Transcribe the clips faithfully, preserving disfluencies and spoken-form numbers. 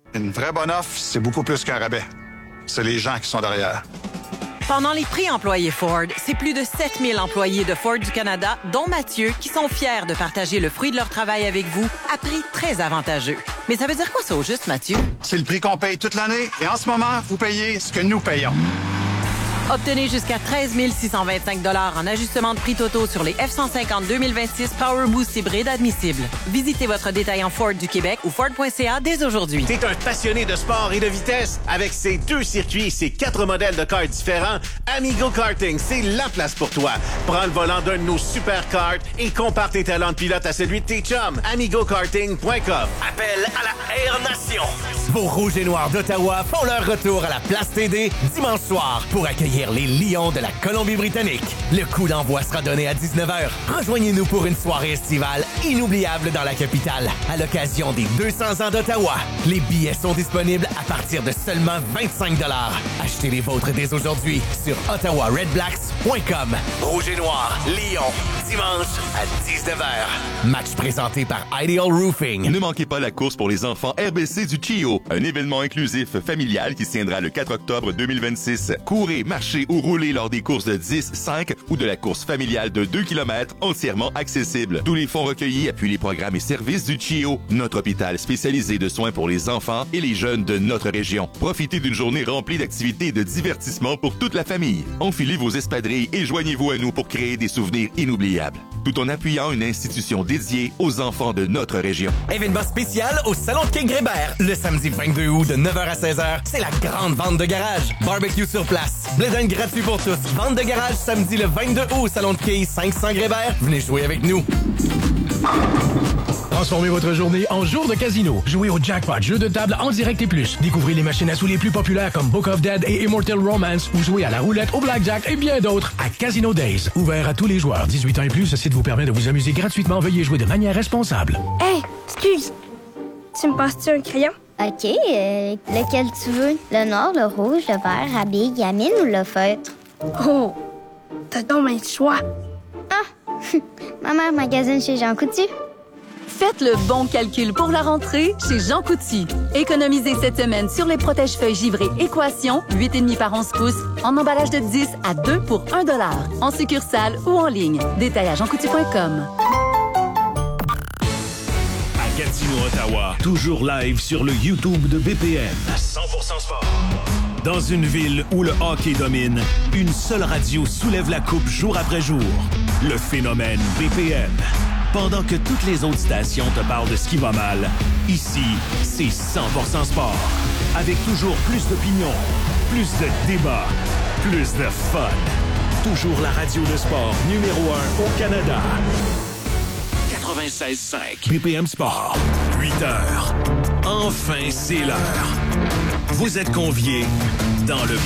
Une vraie bonne offre, c'est beaucoup plus qu'un rabais. C'est les gens qui sont derrière. Pendant les prix employés Ford, c'est plus de sept mille employés de Ford du Canada, dont Mathieu, qui sont fiers de partager le fruit de leur travail avec vous à prix très avantageux. Mais ça veut dire quoi ça au juste, Mathieu? C'est le prix qu'on paye toute l'année et en ce moment, vous payez ce que nous payons. Obtenez jusqu'à treize mille six cent vingt-cinq dollars en ajustement de prix totaux sur les F cent cinquante deux mille vingt-six Power Boost hybride admissibles. Visitez votre détaillant Ford du Québec ou Ford point C A dès aujourd'hui. T'es un passionné de sport et de vitesse? Avec ses deux circuits et ses quatre modèles de karts différents, Amigo Karting, c'est la place pour toi. Prends le volant d'un de nos super karts et compare tes talents de pilote à celui de tes chums. amigo karting point com. Appel à la Air Nation. Vos Rouges et Noirs d'Ottawa font leur retour à la Place T D dimanche soir pour accueillir les Lions de la Colombie-Britannique. Le coup d'envoi sera donné à dix-neuf heures. Rejoignez-nous pour une soirée estivale inoubliable dans la capitale à l'occasion des deux cents ans d'Ottawa. Les billets sont disponibles à partir de seulement vingt-cinq dollars. Achetez les vôtres dès aujourd'hui sur ottawa red blacks point com. Rouge et Noir, Lyon, dimanche à dix-neuf heures. Match présenté par Ideal Roofing. Ne manquez pas la course pour les enfants R B C du Chio, un événement inclusif familial qui se tiendra le quatre octobre deux mille vingt-six. Courez, marchez ou roulez lors des courses de dix, cinq ou de la course familiale de deux kilomètres entièrement accessible. Tous les fonds recueillis appuient les programmes et services du Chio, notre hôpital spécialisé de soins pour les enfants et les jeunes de notre région. Profitez d'une journée remplie d'activités et de divertissements pour toute la famille. Enfilez vos espadrilles et joignez-vous à nous pour créer des souvenirs inoubliables, tout en appuyant une institution dédiée aux enfants de notre région. Événement spécial au Salon de Quai Grébert. Le samedi vingt-deux août de neuf heures à seize heures, c'est la grande vente de garage. Barbecue sur place. Blé d'Inde gratuit pour tous. Vente de garage samedi le vingt-deux août au Salon de Quai cinq cents Grébert. Venez jouer avec nous. Transformez votre journée en jour de casino. Jouez au Jackpot, jeu de table en direct et plus. Découvrez les machines à sous les plus populaires comme Book of Dead et Immortal Romance ou jouez à la roulette, au blackjack et bien d'autres à Casino Days. Ouvert à tous les joueurs, dix-huit ans et plus, ce site vous permet de vous amuser gratuitement. Veuillez jouer de manière responsable. Hey, excuse. Tu me passes-tu un crayon? OK, euh, lequel tu veux? Le noir, le rouge, le vert, la bille, la mine ou le feutre? Oh, t'as donc un choix. Ah, ma mère magasine chez Jean Coutu. Faites le bon calcul pour la rentrée chez Jean Coutu. Économisez cette semaine sur les protège-feuilles givrés Équation, huit virgule cinq par onze pouces, en emballage de dix à deux pour un dollar, en succursale ou en ligne. Détail à jean coutu point com. À Gatineau, Ottawa, toujours live sur le YouTube de B P M. cent pour cent sport. Dans une ville où le hockey domine, une seule radio soulève la coupe jour après jour. Le phénomène B P M. Pendant que toutes les autres stations te parlent de ce qui va mal, ici, c'est cent pour cent sport. Avec toujours plus d'opinions, plus de débats, plus de fun. Toujours la radio de sport numéro un au Canada. quatre-vingt-seize cinq. B P M Sport. huit heures. Enfin, c'est l'heure. Vous êtes conviés dans le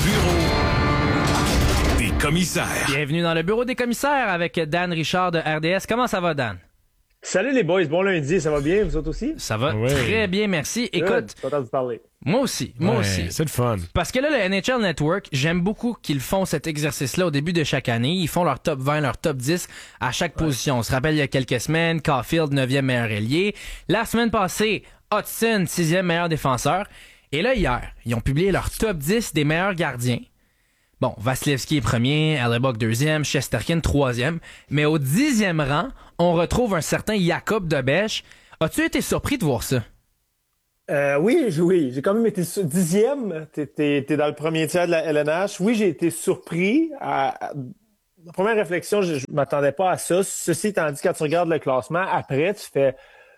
bureau des commissaires. Bienvenue dans le bureau des commissaires avec Dan Richard de R D S. Comment ça va, Dan? Salut les boys, bon lundi, ça va bien, vous autres aussi? Ça va oui. Très bien, merci. Good. Écoute, content de vous parler. Moi aussi, moi ouais, aussi. C'est le fun. Parce que là, le N H L Network, j'aime beaucoup qu'ils font cet exercice-là au début de chaque année. Ils font leur top vingt, leur top dix à chaque ouais. position. On se rappelle il y a quelques semaines, Caulfield, neuvième meilleur ailier. La semaine passée, Hudson, sixième meilleur défenseur. Et là, hier, ils ont publié leur top dix des meilleurs gardiens. Bon, Vasilevski est premier, Hellebuck deuxième, Shesterkin troisième. Mais au dixième rang, on retrouve un certain Jacob Debesch. As-tu été surpris de voir ça? Euh, oui, oui, j'ai quand même été sur dixième. T'es, t'es, t'es dans le premier tiers de la L N H. Oui, j'ai été surpris. À, à, la première réflexion, je, je m'attendais pas à ça. Ceci étant dit, quand tu regardes le classement, après, tu fais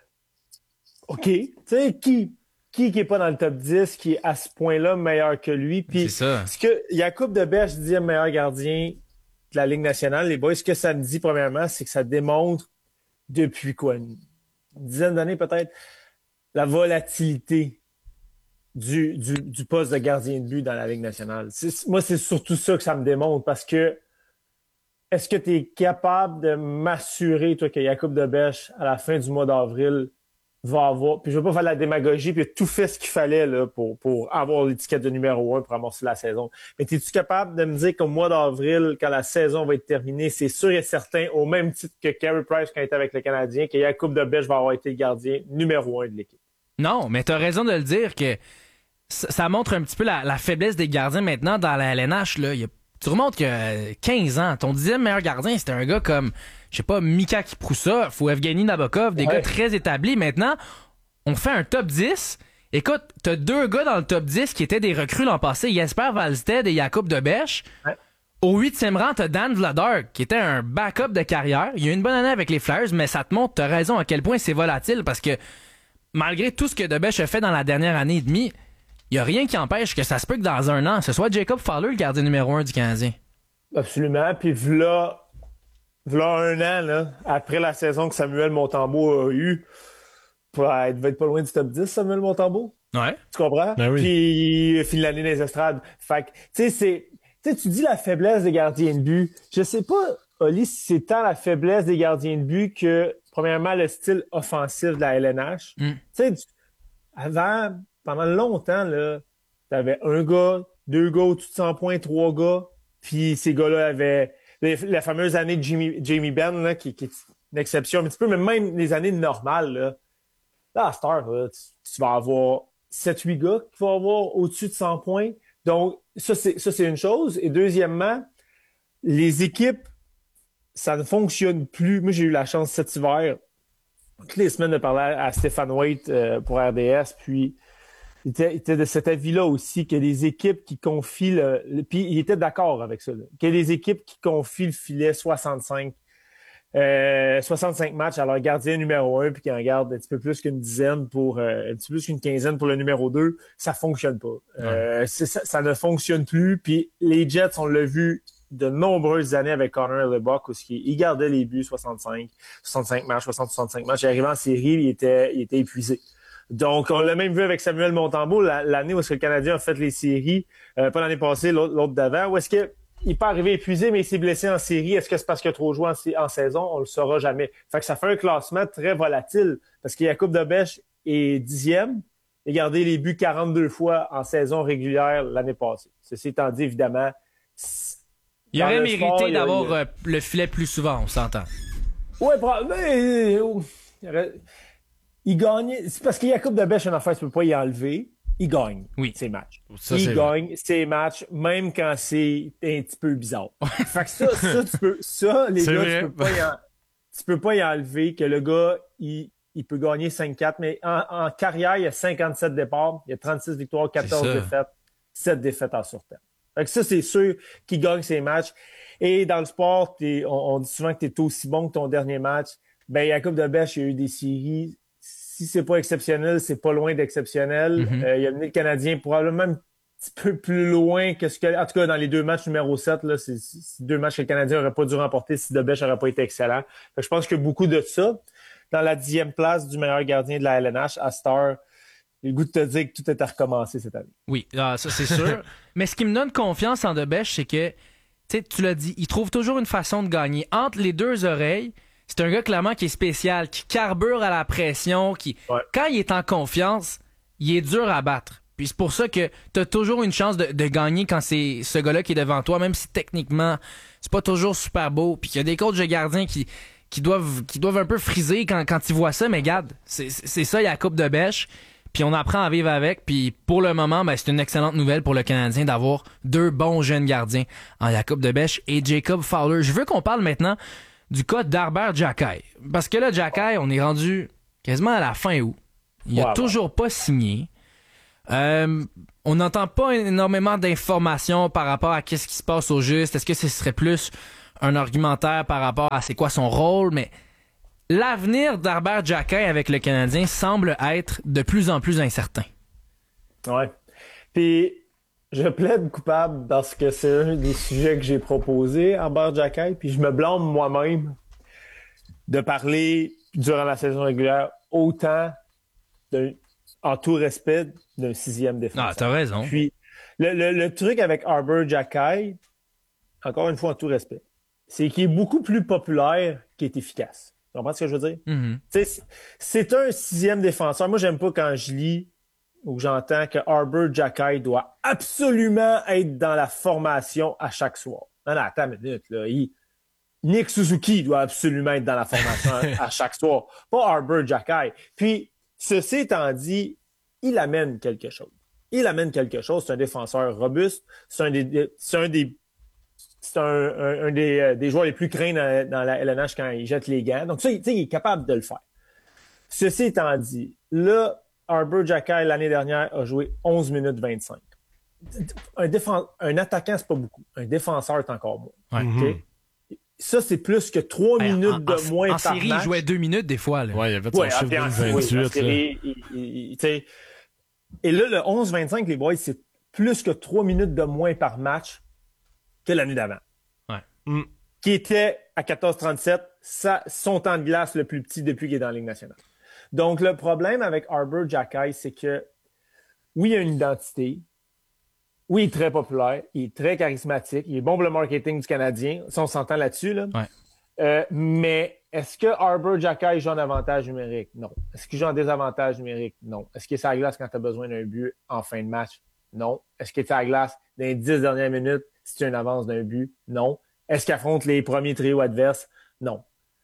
OK, tu sais, qui... Qui qui est pas dans le top dix, qui est à ce point-là meilleur que lui. Puis, c'est ça. Ce que Jacob Debesch, dixième meilleur gardien de la Ligue nationale, les boys, ce que ça me dit, premièrement, c'est que ça démontre depuis quoi, une dizaine d'années peut-être, la volatilité du, du, du poste de gardien de but dans la Ligue nationale. C'est, moi, c'est surtout ça que ça me démontre, parce que est-ce que tu es capable de m'assurer, toi, que Jacob Debesch, à la fin du mois d'avril, va avoir, puis je veux pas faire de la démagogie, puis il a tout fait ce qu'il fallait là pour pour avoir l'étiquette de numéro un pour amorcer la saison. Mais es-tu capable de me dire qu'au mois d'avril, quand la saison va être terminée, c'est sûr et certain, au même titre que Carey Price quand il était avec le Canadien, que Jacob Debesch va avoir été le gardien numéro un de l'équipe? Non, mais t'as raison de le dire que ça, ça montre un petit peu la, la faiblesse des gardiens maintenant dans la L N H. Là. Il y a, tu remontes que euh, quinze ans, ton dixième meilleur gardien, c'était un gars comme, je sais pas, Mika Kiproussov ou Evgeny Nabokov, des ouais. gars très établis. Maintenant, on fait un top dix. Écoute, t'as deux gars dans le top dix qui étaient des recrues l'an passé, Jesper Wallstedt et Jakub Dobeš. Ouais. Au huitième rang, t'as Dan Vladar, qui était un backup de carrière. Il a eu une bonne année avec les Flyers, mais ça te montre, t'as raison, à quel point c'est volatile, parce que malgré tout ce que Dobeš a fait dans la dernière année et demie, il n'y a rien qui empêche que ça se peut que dans un an, ce soit Jacob Fowler le gardien numéro un du Canadien. Absolument. Puis v'là, v'là un an, là, après la saison que Samuel Montembeault a eue, il devait être pas loin du top dix, Samuel Montembeault. Ouais. Tu comprends? Ben oui. Puis il finit l'année dans les estrades. Fait que, tu sais, c'est... Tu sais, tu dis la faiblesse des gardiens de but. Je sais pas, Oli, si c'est tant la faiblesse des gardiens de but que, premièrement, le style offensif de la L N H. Mm. Tu sais, avant, pendant longtemps, là, t'avais un gars, deux gars au-dessus de cent points, trois gars, puis ces gars-là avaient les, la fameuse année de Jamie, Jamie Benn, là, qui, qui est une exception un petit peu, mais même les années normales, là, là à Star, là, tu, tu vas avoir sept huit gars qui vont avoir au-dessus de cent points. Donc, ça c'est, ça, c'est une chose. Et deuxièmement, les équipes, ça ne fonctionne plus. Moi, j'ai eu la chance cet hiver, toutes les semaines, de parler à Stéphane Waite euh, pour R D S, puis il était, il était de cet avis-là aussi, que les équipes qui confient le... le puis il était d'accord avec ça, là, que les équipes qui confient le filet soixante-cinq, euh, soixante-cinq matchs à leur gardien numéro un, puis qui en gardent un petit peu plus qu'une dizaine pour... Euh, un petit peu plus qu'une quinzaine pour le numéro deux, ça fonctionne pas. Euh, c'est, ça, ça ne fonctionne plus, puis les Jets, on l'a vu de nombreuses années avec Connor Hellebuyck, où il gardait les buts soixante-cinq, soixante-cinq matchs, soixante, soixante-cinq matchs. Il arrivait en série, il était, il était épuisé. Donc, on l'a même vu avec Samuel Montembeault, l'année où est-ce que le Canadien a fait les séries, euh, pas l'année passée, l'autre, l'autre d'avant, où est-ce que il peut arriver épuisé, mais il s'est blessé en série. Est-ce que c'est parce qu'il a trop joué en, en saison? On le saura jamais. Fait que ça fait un classement très volatile, parce que Jakub Dobeš est dixième, il a gardé les buts quarante-deux fois en saison régulière l'année passée. Ceci étant dit, évidemment, il aurait mérité sport, d'avoir a, a... le filet plus souvent, on s'entend. Ouais, mais il, aurait... il gagne. C'est parce qu'il y a Jakub Dobeš, une affaire, tu peux pas y enlever. Il gagne oui. ses matchs. Ça, il gagne vrai. ses matchs, même quand c'est un petit peu bizarre. Fait que ça, ça, tu peux, ça, les c'est gars, vrai. tu peux pas y en... tu peux pas y enlever que le gars, il, il peut gagner cinq quatre, mais en, en carrière, il y a cinquante-sept départs, il y a trente-six victoires, quatorze défaites, sept défaites en surtemps. Fait que ça, c'est sûr qu'il gagne ses matchs. Et dans le sport, on, on dit souvent que tu es aussi bon que ton dernier match. Ben, Jakub Dobeš, il y a eu des séries. Si c'est pas exceptionnel, c'est pas loin d'exceptionnel. Mm-hmm. Euh, il a mené le Canadien probablement un petit peu plus loin que ce que... En tout cas, dans les deux matchs numéro sept, là, c'est, c'est deux matchs que le Canadien n'aurait pas dû remporter si Dobeš n'aurait pas été excellent. Fait que je pense que beaucoup de ça, dans la dixième place du meilleur gardien de la L N H, à Star, j'ai le goût de te dire que tout est à recommencer cette année. Oui, ah, ça c'est sûr. Mais ce qui me donne confiance en Dobeš, c'est que, tu sais, tu l'as dit, il trouve toujours une façon de gagner. Entre les deux oreilles, c'est un gars clairement qui est spécial, qui carbure à la pression, qui, ouais. quand il est en confiance, il est dur à battre. Puis c'est pour ça que t'as toujours une chance de, de gagner quand c'est ce gars-là qui est devant toi, même si techniquement, c'est pas toujours super beau. Puis qu'il y a des coachs de gardiens qui, qui doivent, qui doivent un peu friser quand, quand ils voient ça, mais regarde, c'est, c'est ça, Jakub Dobeš. Puis on apprend à vivre avec. Puis pour le moment, ben, c'est une excellente nouvelle pour le Canadien d'avoir deux bons jeunes gardiens en Jakub Dobeš et Jacob Fowler. Je veux qu'on parle maintenant du cas d'Arber Xhekaj. Parce que là, Xhekaj, on est rendu quasiment à la fin août. Il n'a ouais, toujours ouais. pas signé. Euh, on n'entend pas énormément d'informations par rapport à qu'est-ce qui se passe au juste. Est-ce que ce serait plus un argumentaire par rapport à c'est quoi son rôle? Mais l'avenir d'Arber Xhekaj avec le Canadien semble être de plus en plus incertain. Ouais. Puis, je plaide coupable parce que c'est un des sujets que j'ai proposé, Arber Xhekaj, puis je me blâme moi-même de parler durant la saison régulière autant, de, en tout respect, d'un sixième défenseur. Ah, t'as raison. Puis, le, le, le truc avec Arber Xhekaj, encore une fois, en tout respect, c'est qu'il est beaucoup plus populaire qu'il est efficace. Tu comprends ce que je veux dire? Mm-hmm. C'est, c'est un sixième défenseur. Moi, j'aime pas quand je lis ou que j'entends que Arber Xhekaj doit absolument être dans la formation à chaque soir. Non, non, attends une minute, là. Il... Nick Suzuki doit absolument être dans la formation à chaque soir. Pas Arber Xhekaj. Puis, Ceci étant dit, il amène quelque chose. Il amène quelque chose. C'est un défenseur robuste. C'est un des, c'est un des, c'est un, un, un des, des joueurs les plus craints dans, dans la L N H quand il jette les gants. Donc ça, tu sais, il est capable de le faire. Ceci étant dit, là, Arber Xhekaj, l'année dernière, a joué onze minutes vingt-cinq. Un, défense, un attaquant, c'est pas beaucoup. Un défenseur, c'est encore moins. Ouais. Okay? Ça, c'est plus que trois hey, minutes en, de en, moins en par série, match. il jouait deux minutes des fois. Là. Ouais, il avait son ouais, chiffre de vingt-huit. vingt-huit. Série, il, il, il, et là, le onze vingt-cinq, les boys, c'est plus que trois minutes de moins par match que l'année d'avant. Ouais. Mm. Qui était à quatorze trente-sept, ça, son temps de glace le plus petit depuis qu'il est dans la Ligue nationale. Donc, le problème avec Arber Xhekaj, c'est que oui, il a une identité. Oui, il est très populaire. Il est très charismatique. Il est bon pour le marketing du Canadien. Ça, on s'entend là-dessus. Là. Ouais. Euh, mais est-ce que Arber Xhekaj joue en avantage numérique? Non. Est-ce qu'il joue en désavantage numérique? Non. Est-ce qu'il est sur la glace quand tu as besoin d'un but en fin de match? Non. Est-ce qu'il est sur la glace dans les dix dernières minutes si tu as une avance d'un but? Non. Est-ce qu'il affronte les premiers trios adverses? Non.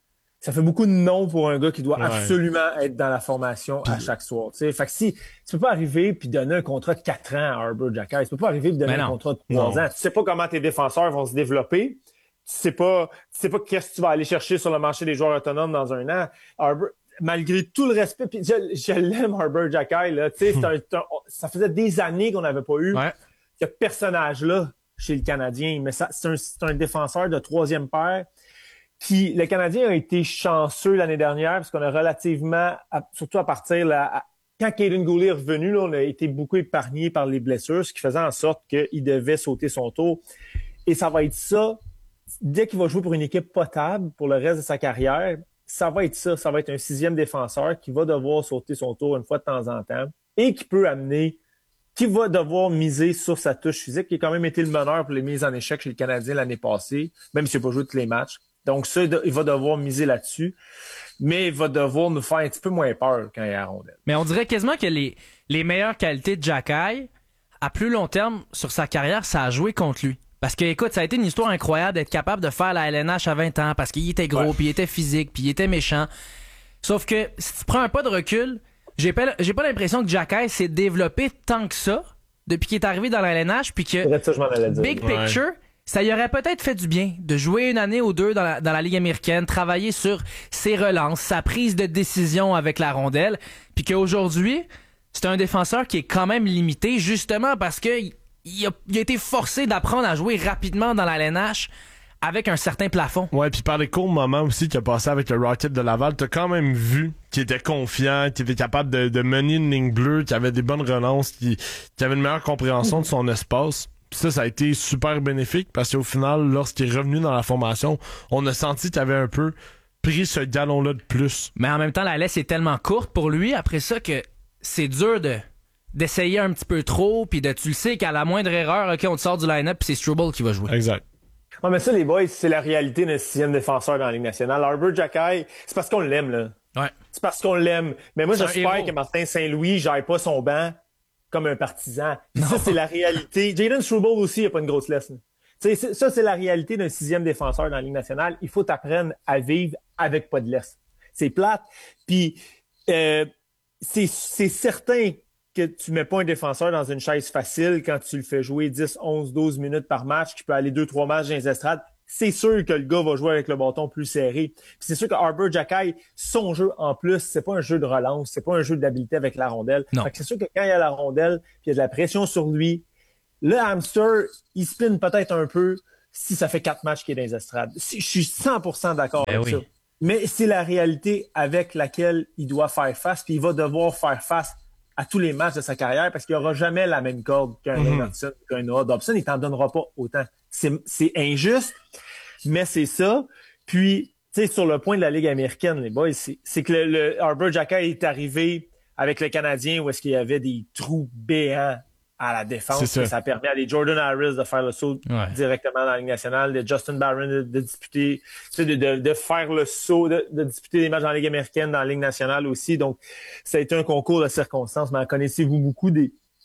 Ça fait beaucoup de non pour un gars qui doit ouais. absolument être dans la formation à chaque soir. T'sais. Fait que si tu peux pas arriver puis donner un contrat de quatre ans à Arber Xhekaj, tu peux pas arriver et donner un contrat de trois ans. Tu sais pas comment tes défenseurs vont se développer. Tu sais pas, tu sais pas qu'est-ce que tu vas aller chercher sur le marché des joueurs autonomes dans un an. Arber, malgré tout le respect, puis je, je l'aime Arber Xhekaj, là. Tu sais, c'est un, un, ça faisait des années qu'on n'avait pas eu ouais. ce personnage-là chez le Canadien. Mais ça, c'est un, c'est un défenseur de troisième paire. Qui, le Canadien a été chanceux l'année dernière parce qu'on a relativement, à, surtout à partir là, à, quand Kaiden Guhle est revenu, là, on a été beaucoup épargné par les blessures, ce qui faisait en sorte qu'il devait sauter son tour. Et ça va être ça, dès qu'il va jouer pour une équipe potable pour le reste de sa carrière, ça va être ça, ça va être un sixième défenseur qui va devoir sauter son tour une fois de temps en temps et qui peut amener, qui va devoir miser sur sa touche physique, qui a quand même été le meneur pour les mises en échec chez le Canadien l'année passée, même s'il n'a pas joué tous les matchs. Donc ça, il va devoir miser là-dessus, mais il va devoir nous faire un petit peu moins peur quand il est à la rondelle. Mais on dirait quasiment que les, les meilleures qualités de Xhekaj, à plus long terme, sur sa carrière, ça a joué contre lui. Parce que, écoute, ça a été une histoire incroyable d'être capable de faire la L N H à vingt ans parce qu'il était gros, ouais. puis il était physique, puis il était méchant. Sauf que, si tu prends un pas de recul, j'ai pas, j'ai pas l'impression que Xhekaj s'est développé tant que ça depuis qu'il est arrivé dans la L N H, puis que, ça, je m'en allais dire. big picture... Ouais. Ça y aurait peut-être fait du bien de jouer une année ou deux dans la, dans la Ligue américaine, travailler sur ses relances, sa prise de décision avec la rondelle, puis qu'aujourd'hui, c'est un défenseur qui est quand même limité, justement parce que il a, il a été forcé d'apprendre à jouer rapidement dans la L N H avec un certain plafond. Ouais, puis par les courts moments aussi qu'il a passé avec le Rocket de Laval, t'as quand même vu qu'il était confiant, qu'il était capable de, de mener une ligne bleue, qu'il avait des bonnes relances, qu'il, qu'il avait une meilleure compréhension de son espace. Puis ça, ça a été super bénéfique parce qu'au final, lorsqu'il est revenu dans la formation, on a senti qu'il avait un peu pris ce galon-là de plus. Mais en même temps, la laisse est tellement courte pour lui après ça que c'est dur de d'essayer un petit peu trop puis de tu le sais qu'à la moindre erreur, OK, on te sort du line-up puis c'est Struble qui va jouer. Exact. Ouais, mais ça, les boys, c'est la réalité d'un sixième défenseur dans la Ligue nationale. Arber Xhekaj, c'est parce qu'on l'aime, là. Ouais. C'est parce qu'on l'aime. Mais moi, c'est j'espère que Martin Saint-Louis j'aille pas son banc comme un partisan. Ça, c'est la réalité. Jayden Struble aussi, il a pas une grosse laisse. C'est, ça, c'est la réalité d'un sixième défenseur dans la Ligue nationale. Il faut t'apprendre à vivre avec pas de laisse. C'est plate. Puis, euh, c'est, c'est certain que tu mets pas un défenseur dans une chaise facile quand tu le fais jouer dix, onze, douze minutes par match, qui peut aller deux, trois matchs dans les estrades. C'est sûr que le gars va jouer avec le bâton plus serré. Puis c'est sûr que Arber Xhekaj, son jeu en plus, c'est pas un jeu de relance, c'est pas un jeu d'habileté avec la rondelle. Non. Fait que c'est sûr que quand il y a la rondelle, puis il y a de la pression sur lui, le hamster, il spinne peut-être un peu si ça fait quatre matchs qu'il est dans les estrades. Je suis cent pour cent d'accord ben avec oui. ça. Mais c'est la réalité avec laquelle il doit faire face, puis il va devoir faire face à tous les matchs de sa carrière parce qu'il n'y aura jamais la même corde qu'un mm-hmm. Anderson, qu'un Noah Dobson. Il t'en donnera pas autant. C'est, c'est injuste, mais c'est ça. Puis, tu sais, sur le point de la Ligue américaine, les boys, c'est, c'est que le, le Arber Xhekaj est arrivé avec le Canadien où est-ce qu'il y avait des trous béants à la défense. Ça. ça permet à des Jordan Harris de faire le saut ouais. directement dans la Ligue nationale, de Justin Barron de, de disputer, tu sais, de, de, de faire le saut, de, de disputer des matchs dans la Ligue américaine, dans la Ligue nationale aussi. Donc, ça a été un concours de circonstances. Mais en connaissez-vous beaucoup des,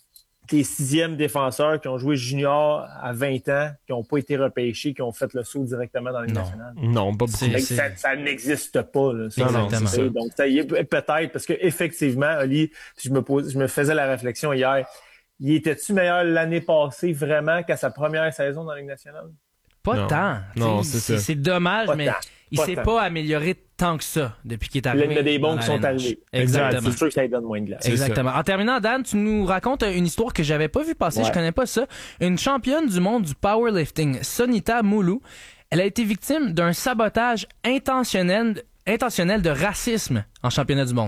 tes sixièmes défenseurs qui ont joué junior à vingt ans, qui n'ont pas été repêchés, qui ont fait le saut directement dans la Ligue nationale. Non, pas beaucoup. C'est, ça, ça n'existe pas. Là, ça, Exactement. C'est, donc, ça y est, peut-être, parce qu'effectivement, Oli, je me, pose, je me faisais la réflexion hier, il était-tu meilleur l'année passée vraiment qu'à sa première saison dans la Ligue nationale? Pas non. tant. Non, c'est, c'est, c'est dommage, pas mais tant. il pas s'est tant. pas amélioré tant que ça depuis qu'il est arrivé. Il y en a des bons dans qui la sont N H. arrivés. Exactement. C'est sûr que ça lui donne moins de glace. Exactement. En terminant, Dan, tu nous racontes une histoire que j'avais pas vu passer, ouais. je connais pas ça. Une championne du monde du powerlifting, Sonita Moulou, elle a été victime d'un sabotage intentionnel, intentionnel de racisme en championnat du monde.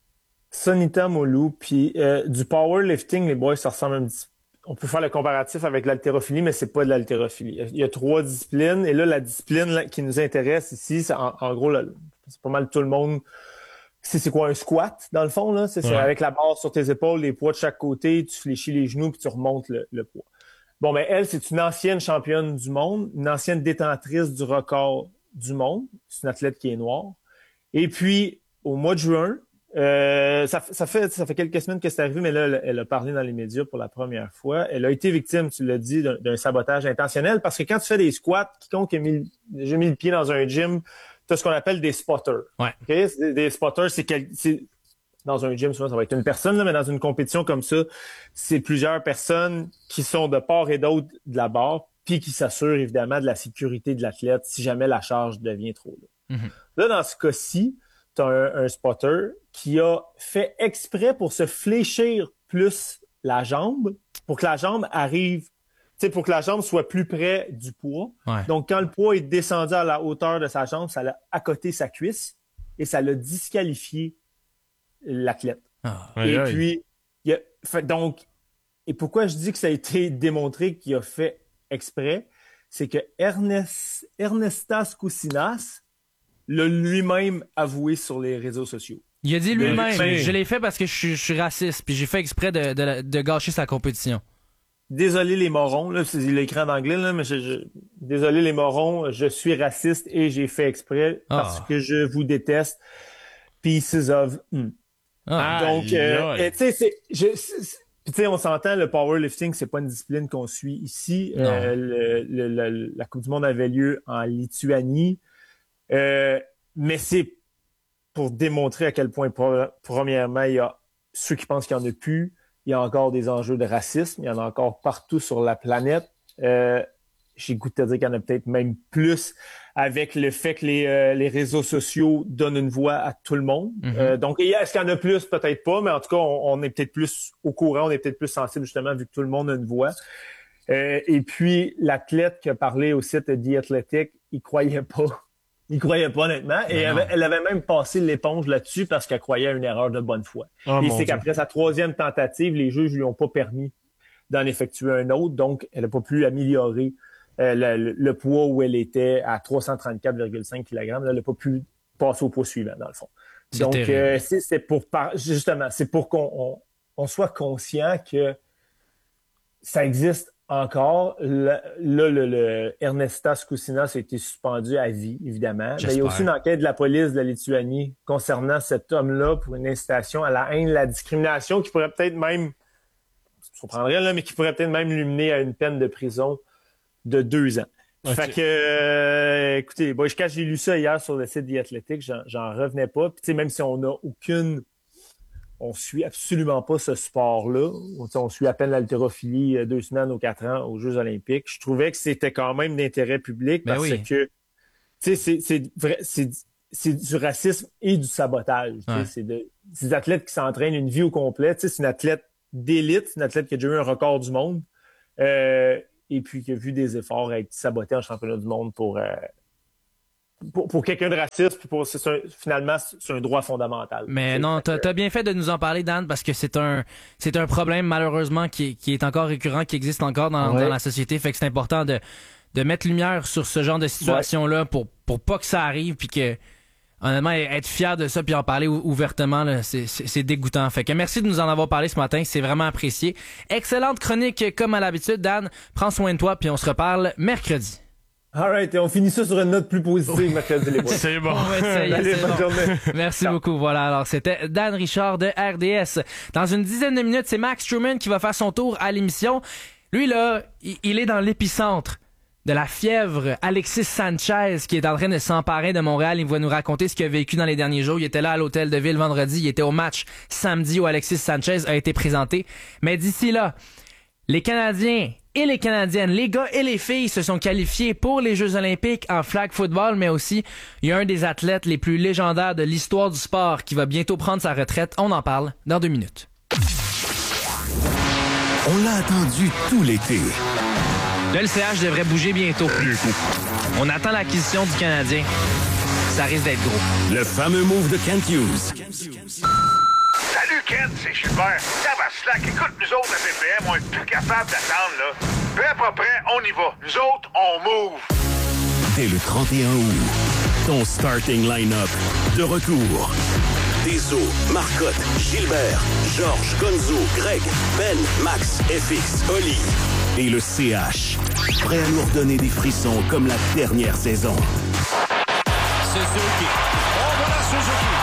Sonita Moulou, puis euh, du powerlifting, les boys, ça ressemble un petit peu. On peut faire le comparatif avec l'haltérophilie, mais c'est pas de l'haltérophilie. Il y a trois disciplines, et là, la discipline là, qui nous intéresse ici, c'est en, en gros, là, c'est pas mal tout le monde. C'est, c'est quoi un squat, dans le fond, là? C'est, ouais. c'est avec la barre sur tes épaules, les poids de chaque côté, tu fléchis les genoux, puis tu remontes le, le poids. Bon, ben elle, c'est une ancienne championne du monde, une ancienne détentrice du record du monde. C'est une athlète qui est noire. Et puis, au mois de juin, Euh, ça, ça fait ça fait quelques semaines que c'est arrivé, mais là, elle, elle a parlé dans les médias pour la première fois. Elle a été victime, tu l'as dit, d'un, d'un sabotage intentionnel, parce que quand tu fais des squats, quiconque a mis, j'ai mis le pied dans un gym, tu as ce qu'on appelle des spotters. Ouais. Okay? Des, des spotters, c'est, quel, c'est dans un gym, souvent ça va être une personne, là, mais dans une compétition comme ça, c'est plusieurs personnes qui sont de part et d'autre de la barre, puis qui s'assurent évidemment de la sécurité de l'athlète si jamais la charge devient trop lourde. Mm-hmm. Là, dans ce cas-ci, tu as un, un spotter qui a fait exprès pour se fléchir plus la jambe, pour que la jambe arrive, tu sais, pour que la jambe soit plus près du poids. Ouais. Donc, quand le poids est descendu à la hauteur de sa jambe, ça l'a accoté sa cuisse et ça l'a disqualifié l'athlète. Ah. Et Aïe, aïe. puis, il a fait donc, et pourquoi je dis que ça a été démontré qu'il a fait exprès, c'est que Ernest, Ernestas Kousinas l'a lui-même avoué sur les réseaux sociaux. Il a dit lui-même, Mais, je l'ai fait parce que je suis, je suis raciste, puis j'ai fait exprès de, de, de gâcher sa compétition. Désolé les morons, là, c'est l'écran d'anglais, là, mais je, je, désolé les morons, je suis raciste et j'ai fait exprès parce Ah. que je vous déteste. Pieces of... Mm. Ah. Donc, euh, Aïe, aïe. tu sais, c'est... je- c'est- Puis tu sais, on s'entend, le powerlifting, c'est pas une discipline qu'on suit ici. Euh, le, le, le, la Coupe du monde avait lieu en Lituanie. Euh, mais c'est pour démontrer à quel point, pro- premièrement, il y a ceux qui pensent qu'il n'y en a plus. Il y a encore des enjeux de racisme. Il y en a encore partout sur la planète. Euh, j'ai goût de te dire qu'il y en a peut-être même plus avec le fait que les, euh, les réseaux sociaux donnent une voix à tout le monde. Mm-hmm. Euh, donc, est-ce qu'il y en a plus? Peut-être pas, mais en tout cas, on, on est peut-être plus au courant, on est peut-être plus sensible justement vu que tout le monde a une voix. Euh, et puis, l'athlète qui a parlé au site de The Athletic, il croyait pas. Il croyait pas, honnêtement. Et elle avait, elle avait même passé l'éponge là-dessus parce qu'elle croyait à une erreur de bonne foi. Oh, et mon c'est Dieu. qu'après sa troisième tentative, les juges lui ont pas permis d'en effectuer un autre. Donc, elle n'a pas pu améliorer euh, le, le- le poids où elle était à trois cent trente-quatre virgule cinq kilogrammes. Là, elle n'a pas pu passer au poids suivant, dans le fond. C'est Donc, terrible. euh, c'est, c'est pour par- justement, c'est pour qu'on on, on soit conscient que ça existe encore. Là, le, le, le Ernestas Kousinas a été suspendu à vie, évidemment. Mais il y a aussi une enquête de la police de la Lituanie concernant cet homme-là pour une incitation à la haine, la discrimination, qui pourrait peut-être même, ça me surprendrait, là, mais qui pourrait peut-être même lui mener à une peine de prison de deux ans. Okay. Fait que, euh, écoutez, bon, quand j'ai lu ça hier sur le site The Athletic, j'en, j'en revenais pas. Puis, tu sais, même si on n'a aucune, on suit absolument pas ce sport-là. On, on suit à peine l'haltérophilie euh, deux semaines ou quatre ans aux Jeux olympiques. Je trouvais que c'était quand même d'intérêt public Ben parce oui. que, tu sais, c'est, c'est vrai, c'est, c'est du racisme et du sabotage. tu sais. Ouais. C'est, de, c'est des athlètes qui s'entraînent une vie au complet. Tu sais, c'est une athlète d'élite, c'est une athlète qui a déjà eu un record du monde. Euh, et puis qui a vu des efforts à être saboté en championnat du monde pour, euh, pour, pour quelqu'un de raciste, puis pour, c'est, c'est un- finalement, c'est un droit fondamental. Mais C'est- non, fait t'as, que- t'as bien fait de nous en parler, Dan, parce que c'est un, c'est un problème, malheureusement, qui, est- qui est encore récurrent, qui existe encore dans, Ouais. dans la société. Fait que c'est important de, de mettre lumière sur ce genre de situation-là pour, pour pas que ça arrive, puis que, honnêtement, être fier de ça, puis en parler ou- ouvertement, là, c'est, c'est, c'est dégoûtant. Fait que merci de nous en avoir parlé ce matin, c'est vraiment apprécié. Excellente chronique, comme à l'habitude, Dan. Prends soin de toi, puis on se reparle mercredi. All right, et on finit ça sur une note plus positive, mercredi, les boys. C'est bon. On va essayer, Allez, c'est bonne bon. journée. Merci Ciao. beaucoup. Voilà, alors c'était Dan Richard de R D S. Dans une dizaine de minutes, c'est Max Truman qui va faire son tour à l'émission. Lui, là, il, il est dans l'épicentre de la fièvre. Alexis Sanchez, qui est en train de s'emparer de Montréal. Il va nous raconter ce qu'il a vécu dans les derniers jours. Il était là à l'hôtel de ville vendredi. Il était au match samedi où Alexis Sanchez a été présenté. Mais d'ici là, les Canadiens et les Canadiennes, les gars et les filles se sont qualifiés pour les Jeux olympiques en flag football, mais aussi, il y a un des athlètes les plus légendaires de l'histoire du sport qui va bientôt prendre sa retraite. On en parle dans deux minutes. On l'a attendu tout l'été. Le L C H devrait bouger bientôt. On attend l'acquisition du Canadien. Ça risque d'être gros. Le fameux move de Kent Hughes. Salut Ken, c'est Gilbert. Tabaslac, écoute, nous autres à B P M, on est plus capable d'attendre, là. Prêt pas prêt, on y va. Nous autres, on move. Dès le trente et un août, ton starting line-up de retour. Deso, Marcotte, Gilbert, Georges, Gonzo, Greg, Ben, Max, F X, Oli et le C H. Prêt à nous redonner des frissons comme la dernière saison. Suzuki. Oh, voilà Suzuki.